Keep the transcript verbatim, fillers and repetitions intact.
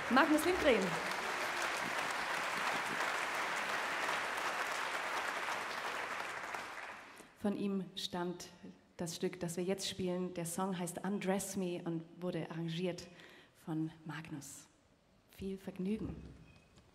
Magnus Lindgren. Von ihm stammt das Stück, das wir jetzt spielen. Der Song heißt Undress Me und wurde arrangiert von Magnus. Viel Vergnügen.